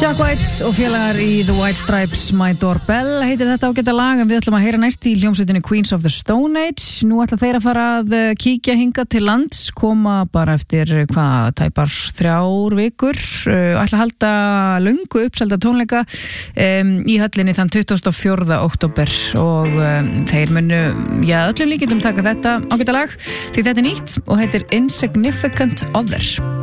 Jack White og félagar í The White Stripes, My Doorbell heitir þetta ágæta lag, en við ætlum að heyra næst í hljómsveitinni Queens of the Stone Age. Nú ætla þeir að fara að kíkja hingað til lands, koma bara eftir tæpar 3 vikur, ætla að halda löngu uppselda tónleika í höllinni þann 24. október og þeir munu, öllum líkindum taka þetta ágæta lag því þetta er nýtt og heitir Insignificant Other.